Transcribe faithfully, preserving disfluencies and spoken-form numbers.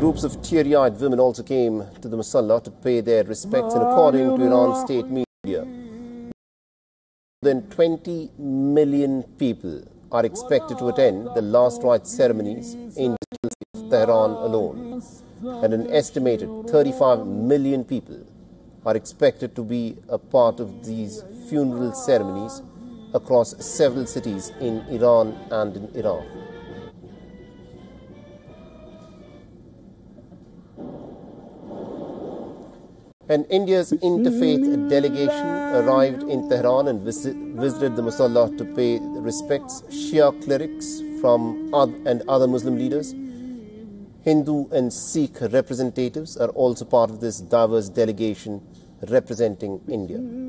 Groups of teary-eyed women also came to the Musalla to pay their respects, and according to Iran state media, more than twenty million people are expected to attend the last rites ceremonies in Tehran alone, and an estimated thirty-five million people are expected to be a part of these funeral ceremonies across several cities in Iran and in Iraq. And India's interfaith delegation arrived in Tehran and visit, visited the Musalla to pay respects. Shia clerics from other, and other Muslim leaders, Hindu and Sikh representatives are also part of this diverse delegation representing India.